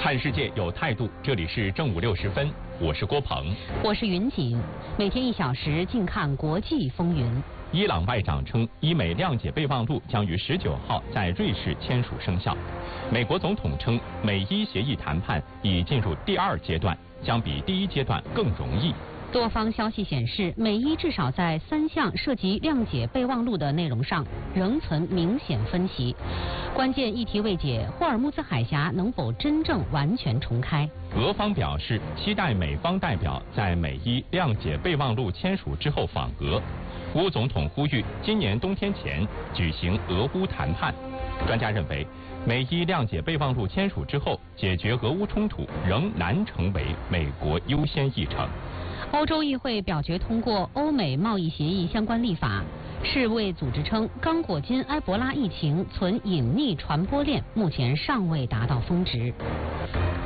看世界有态度，这里是正午6时分，我是郭鹏， 我是云锦，每天1小时，静看国际风云。 伊朗外长称，伊美谅解备忘录将于19号在瑞士签署生效。美国总统称，美伊协议谈判已进入第2阶段，将比第1阶段更容易。 多方消息显示，美伊至少在3项涉及谅解备忘录的内容上仍存明显分歧。关键议题未解，霍尔木兹海峡能否真正完全重开？ 俄方表示，期待美方代表在美伊谅解备忘录签署之后访俄。乌总统呼吁今年冬天前举行俄乌谈判。专家认为，美伊谅解备忘录签署之后，解决俄乌冲突仍难成为美国优先议程。 欧洲议会表决通过欧美贸易协议相关立法。世卫组织称，刚果金埃博拉疫情存隐匿传播链，目前尚未达到峰值。